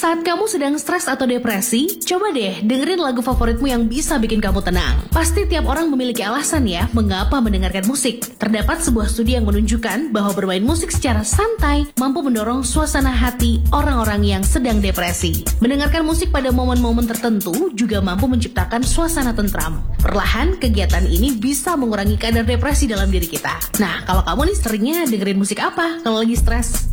Saat kamu sedang stres atau depresi, coba deh dengerin lagu favoritmu yang bisa bikin kamu tenang. Pasti tiap orang memiliki alasan ya mengapa mendengarkan musik. Terdapat sebuah studi yang menunjukkan bahwa bermain musik secara santai mampu mendorong suasana hati orang-orang yang sedang depresi. Mendengarkan musik pada momen-momen tertentu juga mampu menciptakan suasana tentram. Perlahan, kegiatan ini bisa mengurangi kadar depresi dalam diri kita. Nah, kalau kamu nih seringnya dengerin musik apa kalau lagi stres?